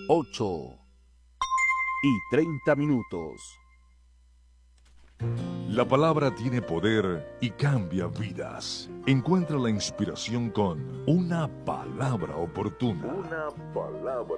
8:30. La palabra tiene poder y cambia vidas. Encuentra la inspiración con una palabra oportuna. Una palabra